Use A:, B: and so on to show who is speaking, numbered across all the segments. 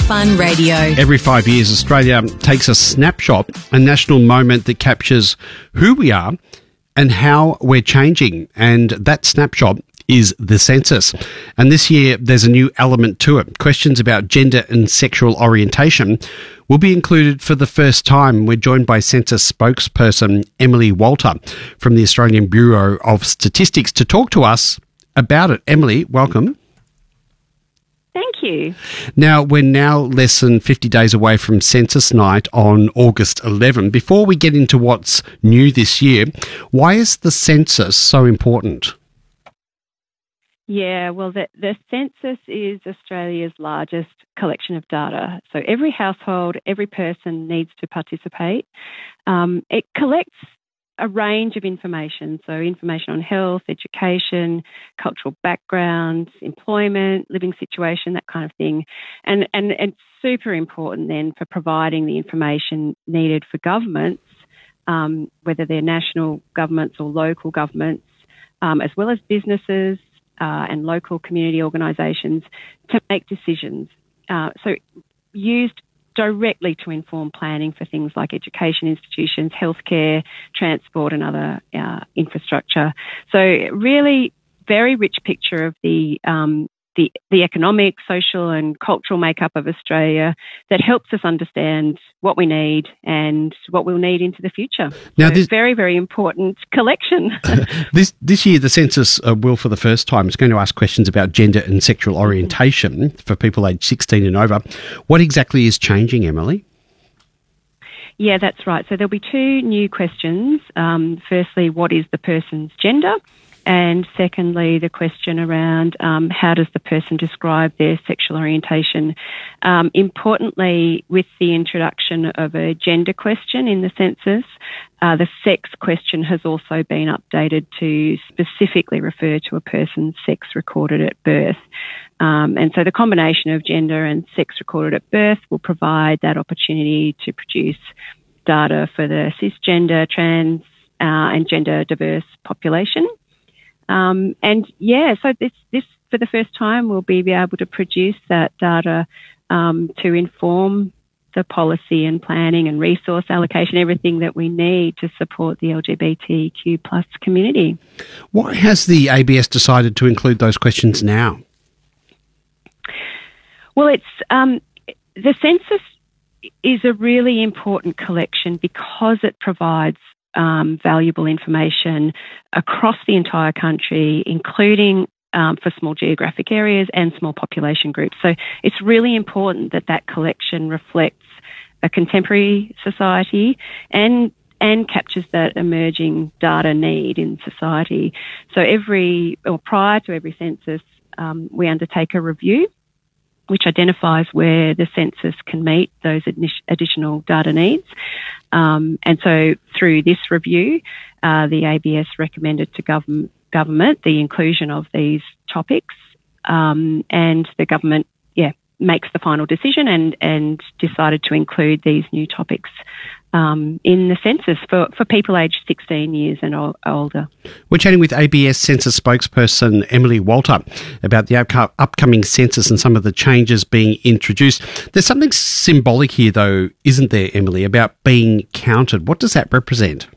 A: Fun Radio.
B: Every 5 years, Australia takes a snapshot, a national moment that captures who we are and how we're changing. And that snapshot is the census. And this year, there's a new element to it. Questions about gender and sexual orientation will be included for the first time. We're joined by census spokesperson Emily Walter from the Australian Bureau of Statistics to talk to us about it. Emily, welcome.
C: Thank you.
B: Now, we're now less than 50 days away from Census Night on August 11. Before we get into what's new this year, why is the census so important?
C: Yeah, well, the census is Australia's largest collection of data. So every household, every person needs to participate. It collects a range of information, so information on health, education, cultural backgrounds, employment, living situation, that kind of thing. And it's super important then for providing the information needed for governments, whether they're national governments or local governments, as well as businesses and local community organisations to make decisions. So used directly to inform planning for things like education institutions, healthcare, transport and other infrastructure. So really very rich picture of the economic, social and cultural makeup of Australia that helps us understand what we need and what we'll need into the future. Now, so very, very important collection.
B: This year, the census will, for the first time, it's going to ask questions about gender and sexual orientation for people aged 16 and over. What exactly is changing, Emily?
C: Yeah, that's right. So there'll be two new questions. Firstly, what is the person's gender? And secondly, the question around how does the person describe their sexual orientation? Importantly, with the introduction of a gender question in the census, the sex question has also been updated to specifically refer to a person's sex recorded at birth. And so the combination of gender and sex recorded at birth will provide that opportunity to produce data for the cisgender, trans and gender diverse population. So this for the first time we'll be able to produce that data to inform the policy and planning and resource allocation, everything that we need to support the LGBTQ plus community.
B: Why has the ABS decided to include those questions now?
C: Well, it's the census is a really important collection because it provides valuable information across the entire country, including for small geographic areas and small population groups. So it's really important that that collection reflects a contemporary society and captures that emerging data need in society. So prior to every census, we undertake a review which identifies where the census can meet those additional data needs. And so through this review, the ABS recommended to government the inclusion of these topics, and the government, makes the final decision and decided to include these new topics in the census for people aged 16 years and older.
B: We're chatting with ABS Census spokesperson Emily Walter about the upcoming census and some of the changes being introduced. There's something symbolic here, though, isn't there, Emily, about being counted? What does that represent?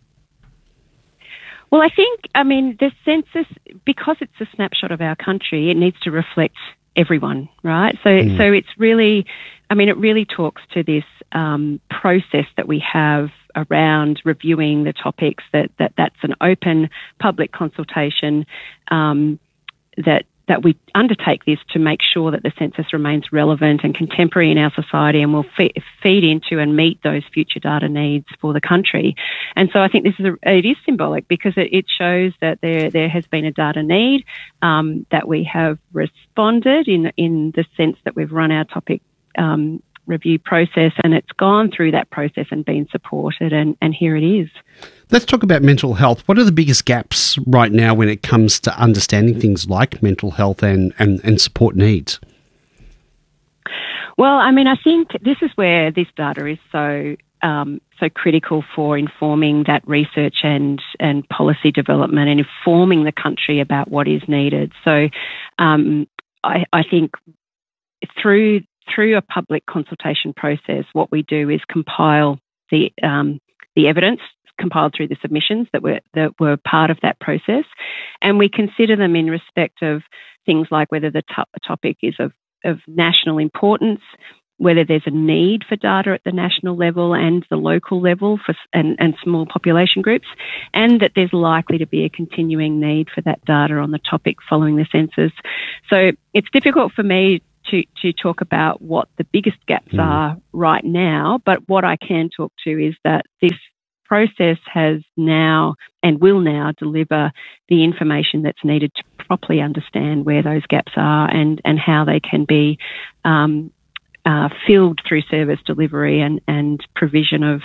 C: Well, the census, because it's a snapshot of our country, it needs to reflect everyone, right? So it's really, it really talks to this process that we have around reviewing the topics, that's an open public consultation, that we undertake this to make sure that the census remains relevant and contemporary in our society and will feed into and meet those future data needs for the country. And so I think it is symbolic because it shows that there has been a data need, that we have responded in the sense that we've run our topic review process and it's gone through that process and been supported and here it is.
B: Let's talk about mental health. What are the biggest gaps right now when it comes to understanding things like mental health and support needs?
C: Well, I think this is where this data is so critical for informing that research and policy development and informing the country about what is needed. So I think through through a public consultation process, what we do is compile the evidence compiled through the submissions that were part of that process, and we consider them in respect of things like whether the topic is of national importance, whether there's a need for data at the national level and the local level and small population groups, and that there's likely to be a continuing need for that data on the topic following the census. So it's difficult for me to talk about what the biggest gaps are right now, but what I can talk to is that this process has now and will now deliver the information that's needed to properly understand where those gaps are and how they can be filled through service delivery and provision of,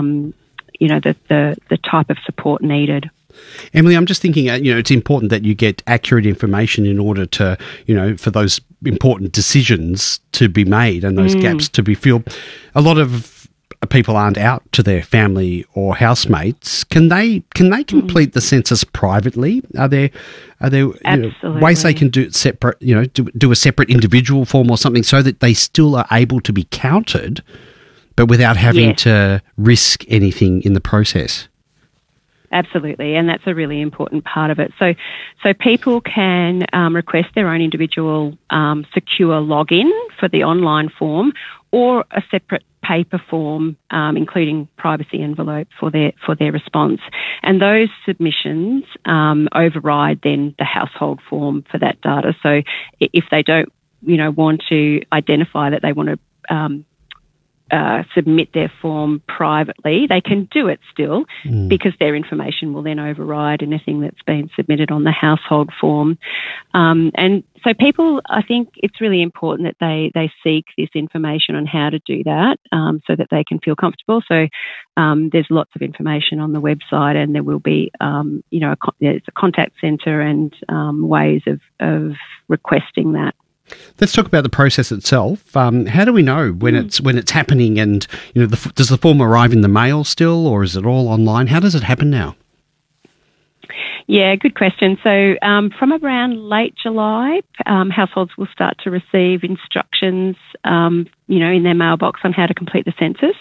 C: the type of support needed.
B: Emily, I'm just thinking, it's important that you get accurate information in order to, for those important decisions to be made and those gaps to be filled. A lot of people aren't out to their family or housemates. Can they complete the census privately? Are there ways they can do it separate? Do a separate individual form or something so that they still are able to be counted, but without having to risk anything in the process.
C: Absolutely, and that's a really important part of it. So people can request their own individual secure login for the online form, or a separate paper form, including privacy envelope for their response. And those submissions override then the household form for that data. So if they don't, want to identify that they want to submit their form privately, they can do it still because their information will then override anything that's been submitted on the household form. And so people, I think it's really important that they seek this information on how to do that so that they can feel comfortable. So there's lots of information on the website, and there will be, there's a contact centre and ways of requesting that.
B: Let's talk about the process itself. How do we know when it's happening? And does the form arrive in the mail still, or is it all online? How does it happen now?
C: Yeah, good question. So from around late July, households will start to receive instructions, in their mailbox on how to complete the census.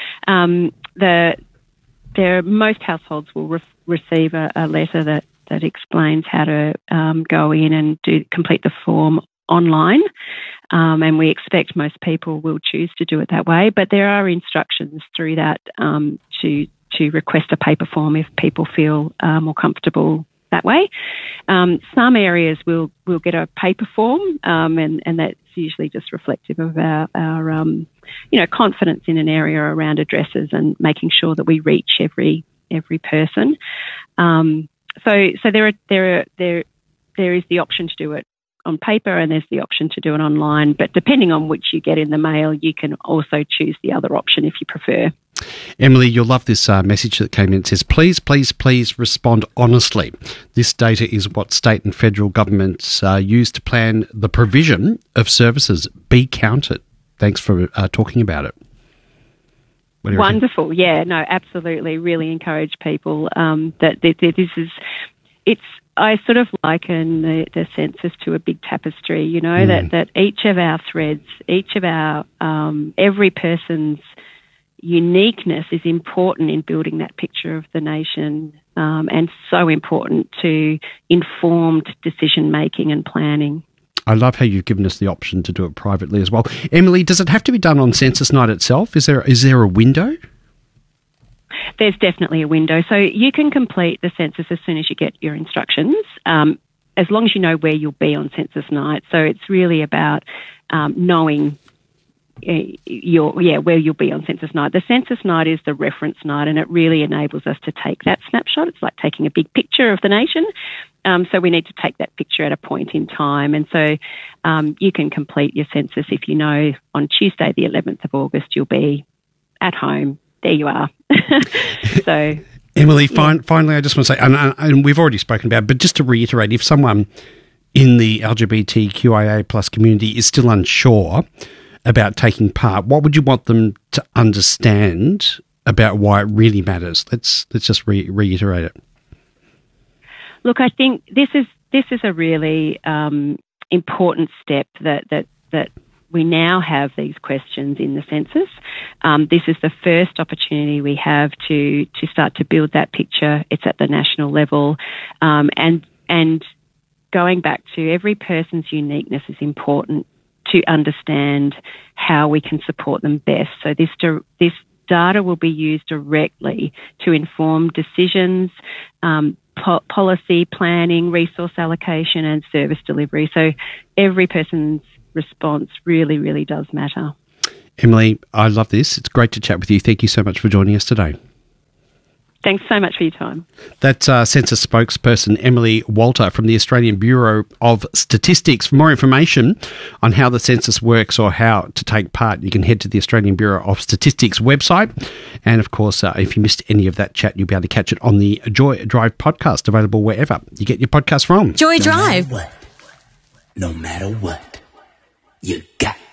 C: Most households will receive a letter that explains how to go in and complete the form online, and we expect most people will choose to do it that way, but there are instructions through that to request a paper form if people feel more comfortable that way. Some areas will get a paper form, and that's usually just reflective of our confidence in an area around addresses and making sure that we reach every person. So there is the option to do it on paper, and there's the option to do it online. But depending on which you get in the mail, you can also choose the other option if you prefer.
B: Emily, you'll love this message that came in. It says, please, please, please respond honestly. This data is what state and federal governments use to plan the provision of services. Be counted. Thanks for talking about it.
C: Wonderful. Yeah, no, absolutely. Really encourage people that this is... I sort of liken the census to a big tapestry, that each of our threads, each of our, every person's uniqueness is important in building that picture of the nation, and so important to informed decision-making and planning.
B: I love how you've given us the option to do it privately as well. Emily, does it have to be done on census night itself? Is there a window?
C: There's definitely a window. So you can complete the census as soon as you get your instructions, as long as you know where you'll be on census night. So it's really about knowing where you'll be on census night. The census night is the reference night, and it really enables us to take that snapshot. It's like taking a big picture of the nation. So we need to take that picture at a point in time. And so you can complete your census if you know on Tuesday, the 11th of August, you'll be at home. There you are. So,
B: Emily, finally, I just want to say, and we've already spoken about it, but just to reiterate, if someone in the LGBTQIA plus community is still unsure about taking part, what would you want them to understand about why it really matters? Let's just reiterate it.
C: Look, I think this is a really important step that we now have these questions in the census. This is the first opportunity we have to start to build that picture. It's at the national level, and going back to every person's uniqueness is important to understand how we can support them best. So this data will be used directly to inform decisions, policy planning, resource allocation, and service delivery. So every person's response really, really does matter.
B: Emily, I love this. It's great to chat with you. Thank you so much for joining us today.
C: Thanks so much for your time.
B: That's census spokesperson Emily Walter from the Australian Bureau of Statistics. For more information on how the census works or how to take part, you can head to the Australian Bureau of Statistics website. And of course, if you missed any of that chat, you'll be able to catch it on the Joy Drive podcast, available wherever you get your podcast from.
A: Joy Drive.
D: No matter what, you got